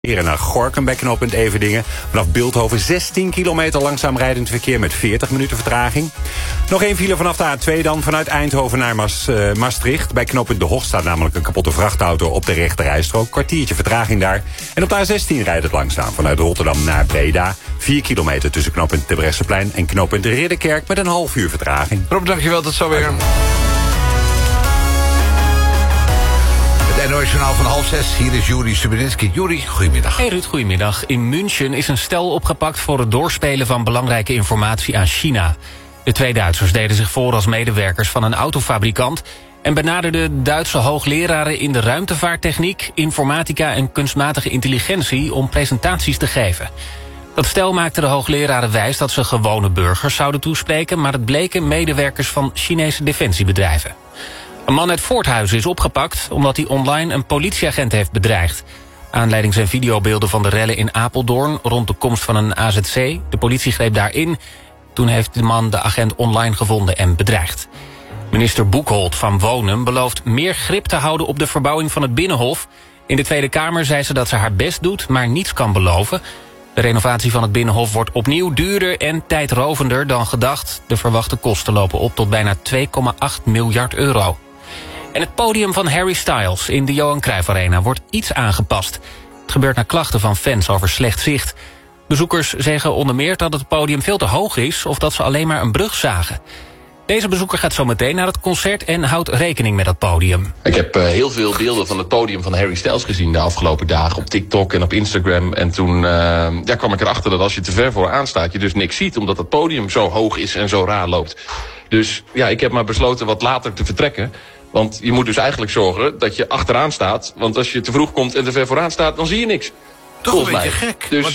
Hier naar Gorinchem bij knooppunt Everdingen. Vanaf Bilthoven 16 kilometer langzaam rijdend verkeer met 40 minuten vertraging. Nog één file vanaf de A2 dan vanuit Eindhoven naar Maastricht. Bij knooppunt De Hoog staat namelijk een kapotte vrachtauto op de rechterrijstrook. Kwartiertje vertraging daar. En op de A16 rijdt het langzaam vanuit Rotterdam naar Breda. 4 kilometer tussen knooppunt Terbrechtseplein en knooppunt Ridderkerk met een half uur vertraging. Rob, dankjewel, tot zo weer. Het NOS-journaal van 5:30. Hier is Juri Stubenitski. Juri, goedemiddag. Hey Ruud, goedemiddag. In München is een stel opgepakt voor het doorspelen van belangrijke informatie aan China. De twee Duitsers deden zich voor als medewerkers van een autofabrikant en benaderden Duitse hoogleraren in de ruimtevaarttechniek, informatica en kunstmatige intelligentie om presentaties te geven. Dat stel maakte de hoogleraren wijs dat ze gewone burgers zouden toespreken, maar het bleken medewerkers van Chinese defensiebedrijven. Een man uit Voorthuizen is opgepakt omdat hij online een politieagent heeft bedreigd. Aanleiding zijn videobeelden van de rellen in Apeldoorn rond de komst van een AZC. De politie greep daarin. Toen heeft de man de agent online gevonden en bedreigd. Minister Boekholt van Wonen belooft meer grip te houden op de verbouwing van het Binnenhof. In de Tweede Kamer zei ze dat ze haar best doet, maar niets kan beloven. De renovatie van het Binnenhof wordt opnieuw duurder en tijdrovender dan gedacht. De verwachte kosten lopen op tot bijna 2,8 miljard euro. En het podium van Harry Styles in de Johan Cruijff Arena wordt iets aangepast. Het gebeurt na klachten van fans over slecht zicht. Bezoekers zeggen onder meer dat het podium veel te hoog is of dat ze alleen maar een brug zagen. Deze bezoeker gaat zo meteen naar het concert en houdt rekening met dat podium. Ik heb heel veel beelden van het podium van Harry Styles gezien de afgelopen dagen op TikTok en op Instagram. En toen kwam ik erachter dat als je te ver vooraan staat je dus niks ziet, omdat het podium zo hoog is en zo raar loopt. Dus ja, ik heb maar besloten wat later te vertrekken. Want je moet dus eigenlijk zorgen dat je achteraan staat. Want als je te vroeg komt en te ver vooraan staat, dan zie je niks. Toch een beetje gek. Dus,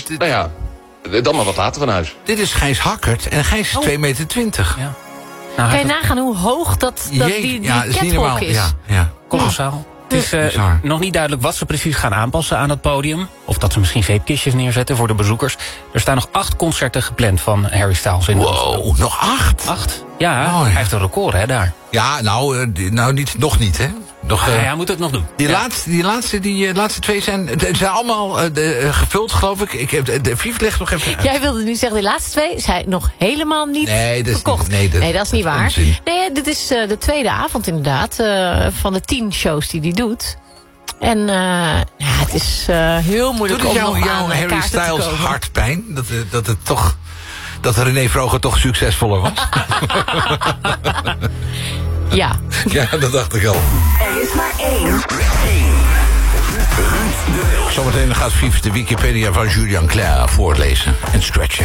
dan maar wat later van huis. Dit is Gijs Hakkert en Gijs is 2,20 meter. Ja. Nou, kan je nagaan hoe hoog die catwalk is? Ja. Kolossaal. Het is nog niet duidelijk wat ze precies gaan aanpassen aan het podium. Of dat ze misschien zeepkistjes neerzetten voor de bezoekers. Er staan nog 8 concerten gepland van Harry Styles in. Wow, nog 8? 8? Ja, hij heeft een record hè, daar. Ja, nog niet, hè? Hij moet het nog doen. Die laatste 2 zijn allemaal gevuld, geloof ik. Vief legt nog even uit. Jij wilde nu zeggen, de laatste 2 zijn nog helemaal niet verkocht. Nee, dat is niet waar. Onzin. Nee, dit is de tweede avond inderdaad van de 10 shows die hij doet. En het is heel moeilijk om nog aan Harry kaarten Styles te komen. hartpijn? Dat René Vroger toch succesvoller was? Ja. Ja, dat dacht ik al. Er is maar één. Zometeen gaat Vief de Wikipedia van Julian Claire voorlezen en stretchen.